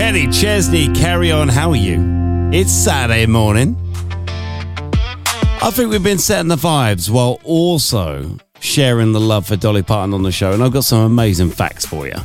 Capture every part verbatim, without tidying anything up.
Kenny Chesney, Carry On, how are you? It's Saturday morning. I think we've been setting the vibes while also sharing the love for Dolly Parton on the show, and I've got some amazing facts for you.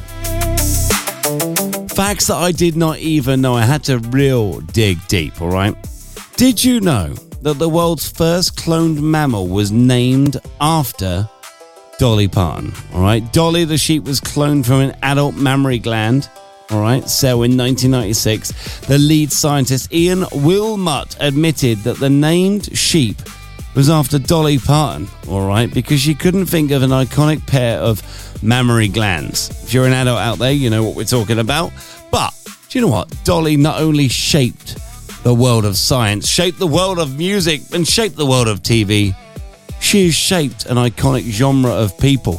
Facts that I did not even know. I had to real dig deep, all right? Did you know that the world's first cloned mammal was named after Dolly Parton, all right? Dolly the sheep was cloned from an adult mammary gland, all right, so in nineteen ninety-six, the lead scientist Ian Wilmut admitted that the named sheep was after Dolly Parton, all right, because she couldn't think of an iconic pair of mammary glands. If you're an adult out there, you know what we're talking about. But do you know what? Dolly not only shaped the world of science, shaped the world of music, and shaped the world of T V. She has shaped an iconic genre of people.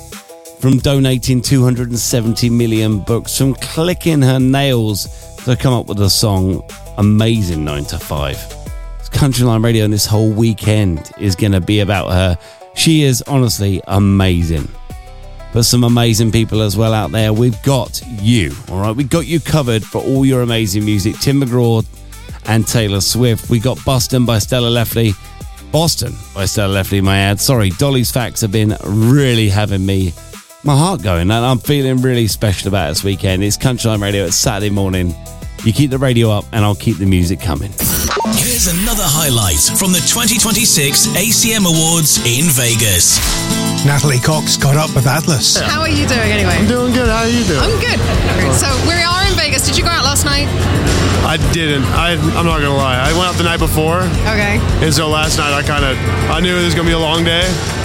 From donating two hundred seventy million books, from clicking her nails to come up with a song, amazing nine to five. Countryline Radio and this whole weekend is going to be about her. She is honestly amazing. But some amazing people as well out there. We've got you, all right? We've got you covered for all your amazing music. Tim McGraw and Taylor Swift. We got Boston by Stella Lefley. Boston by Stella Lefley, my ad. Sorry, Dolly's facts have been really having me, my heart going, and I'm feeling really special about this weekend. It's Countryline Radio. It's Saturday morning. You keep the radio up and I'll keep the music coming. Here's another highlight from the twenty twenty-six A C M Awards in Vegas. Natalie Cox caught up with Atlas. How are you doing anyway? I'm doing good. How are you doing? I'm good. So we are in Vegas. Did you go out last night? I didn't. I, I'm not going to lie. I went out the night before. Okay. And so last night I kind of, I knew it was going to be a long day.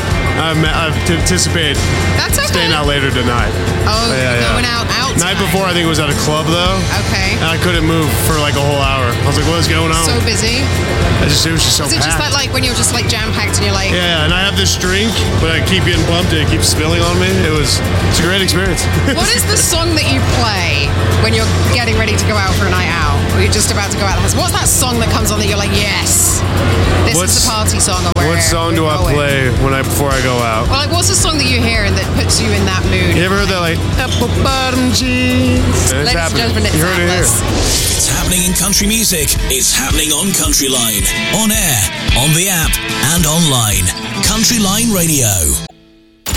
I anticipate That's okay. staying out later tonight. Oh, yeah, yeah. going out, out Night tonight. before, I think it was at a club, though. Okay. And I couldn't move for like a whole hour. I was like, what is going on? So busy. I just, it was just so Is it just packed. that, like, when you're just, like, jam-packed and you're like... Yeah, and I have this drink, but I keep getting bumped and it keeps spilling on me. It was, it's a great experience. What is the song that you play when you're getting ready to go out for a night out? Or you're just about to go out of the house? What's that song that comes on that you're like, yes, this What's, is the party song? Or what song do I going. play when I before I go out? Well, like, what's a song that you hear and that puts you in that mood? You ever heard that, like, apple bottom jeans? And it's Ladies and happening. gentlemen, it's You heard it here. Atlas. It's happening in country music. It's happening on Countryline. On air, on the app, and online. Countryline Radio.